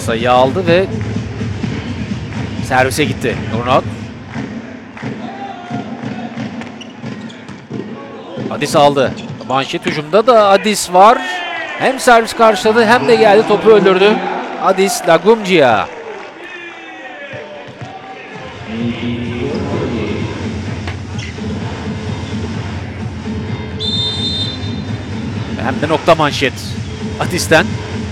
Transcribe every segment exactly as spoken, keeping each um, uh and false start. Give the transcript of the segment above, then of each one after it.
sayı aldı ve servise gitti. Nurnat. Adis aldı. Manşet hücumda da Adis var. Hem servis karşıladı hem de geldi topu öldürdü. Adis Lagumcia. Hem de nokta manşet Adis'ten.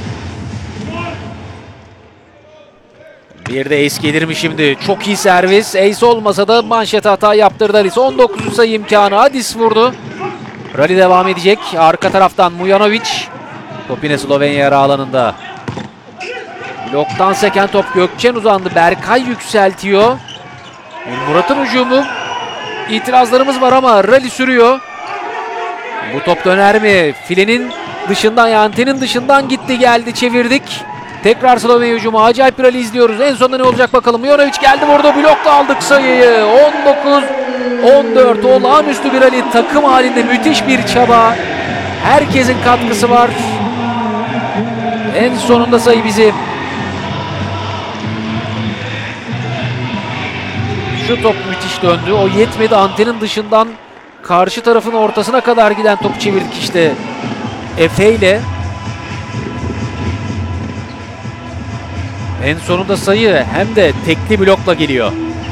Bir de ace gelir mi şimdi? Çok iyi servis. Ace olmasa da manşet hata yaptırdı Adis. on dokuz sayı imkanı. Adis vurdu. Rally devam edecek. Arka taraftan Mujanovic. Top yine Slovenya yarı alanında. Bloktan seken top Gökçen uzandı. Berkay yükseltiyor. Murat'ın hücumu. İtirazlarımız var ama rally sürüyor. Bu top döner mi? Filenin dışından, yani antenin dışından gitti geldi, çevirdik. Tekrar Slovenya hücumu. Acayip bir rally izliyoruz. En sonunda ne olacak bakalım. Mujanovic geldi, vurdu. Blokla aldık sayıyı. on dokuz on dört. Olağanüstü bir rally. Takım halinde müthiş bir çaba. Herkesin katkısı var. En sonunda sayı bizim. Şu top müthiş döndü. O yetmedi. Antenin dışından karşı tarafın ortasına kadar giden topu çevirdik işte Efe ile. En sonunda sayı hem de tekli blokla geliyor.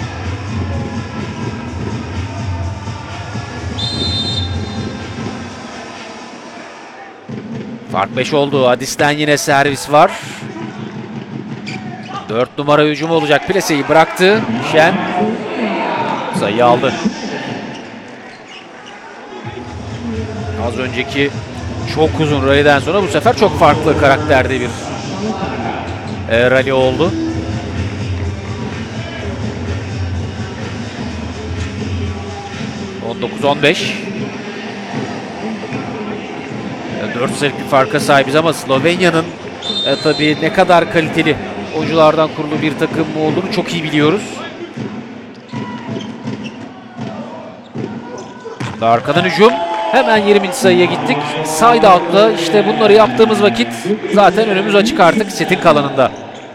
Fark beş oldu. Adis'ten yine servis var. dört numara hücum olacak. Plaseyi bıraktı. Şen sayı aldı. Az önceki çok uzun rally'den sonra bu sefer çok farklı karakterde bir e, rally oldu. on dokuz on beş. dört sayılık bir farka sahibiz ama Slovenya'nın e, tabii ne kadar kaliteli oyunculardan kurulu bir takım olduğunu çok iyi biliyoruz. Şimdi arkadan hücum. Hemen yirminci sayıya gittik. Side out'la işte bunları yaptığımız vakit zaten önümüz açık artık setin kalanında.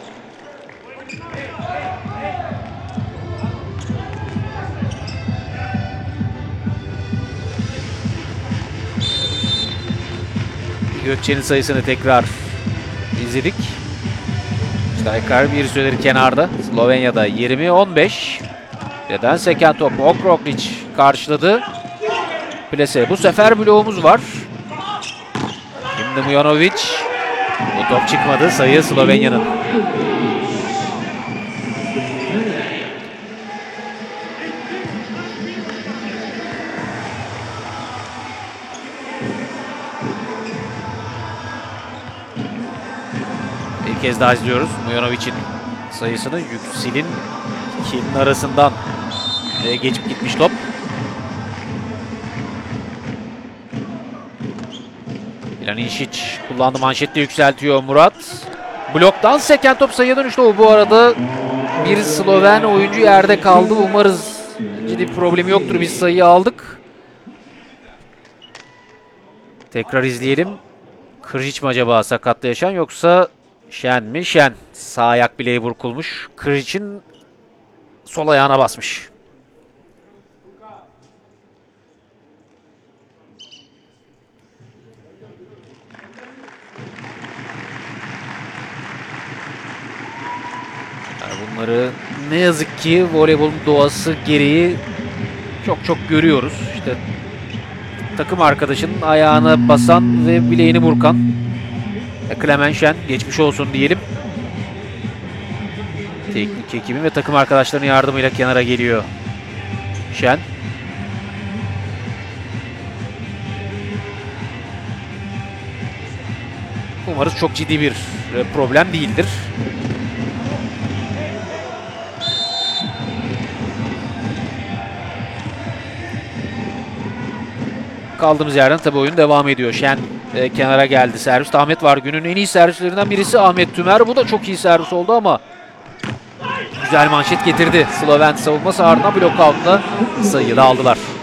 Gökçen'in sayısını tekrar izledik. Tekrar bir süredir kenarda. Slovenya'da yirmi on beş. Neden seken top Okroklic karşıladı. Plase. Bu sefer bloğumuz var. Şimdi Mujanovic. Bu top çıkmadı. Sayı Slovenya'nın. Bir kez daha izliyoruz. Mujanovic'in sayısını. Yüksel'in ikinin arasından geçip gitmiş top. Planinic kullandı, manşetle yükseltiyor Murat. Bloktan seken top sayıya dönüştü. O bu arada bir Sloven oyuncu yerde kaldı. Umarız ciddi bir problemi yoktur. Biz sayıyı aldık. Tekrar izleyelim. Krjic mi acaba sakatla yaşayan yoksa Şen mi? Şen. Sağ ayak bileği burkulmuş. Krjic'in sol ayağına basmış. Bunları ne yazık ki voleybolun doğası gereği çok çok görüyoruz. İşte takım arkadaşının ayağına basan ve bileğini burkan Clement Şen, geçmiş olsun diyelim. Teknik ekibin ve takım arkadaşlarının yardımıyla kenara geliyor Şen. Umarız çok ciddi bir problem değildir. Kaldığımız yerden tabii oyun devam ediyor. Şen e, kenara geldi. Servis Ahmet var. Günün en iyi servislerinden birisi Ahmet Tümer. Bu da çok iyi servis oldu ama güzel manşet getirdi. Sloven savunması ardından blok altına sayıyı da aldılar.